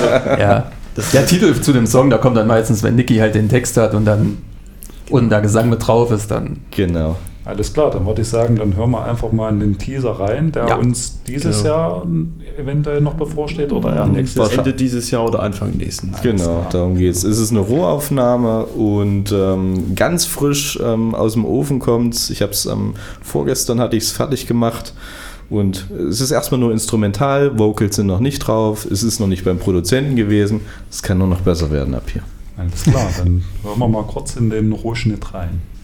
Ja. Der Titel zu dem Song, da kommt dann meistens, wenn Nicky halt den Text hat und dann unten der Gesang mit drauf ist, dann... Genau. Alles klar, dann würde ich sagen, dann hören wir einfach mal in den Teaser rein, der uns dieses Jahr eventuell noch bevorsteht oder eher nächstes Ende dieses Jahr oder Anfang nächsten. Genau, darum geht's. Es ist eine Rohaufnahme und ganz frisch aus dem Ofen kommt's. Ich habe es vorgestern hatte ich es fertig gemacht und es ist erstmal nur instrumental, Vocals sind noch nicht drauf, es ist noch nicht beim Produzenten gewesen, es kann nur noch besser werden ab hier. Alles klar, dann hören wir mal kurz in den Rohschnitt rein.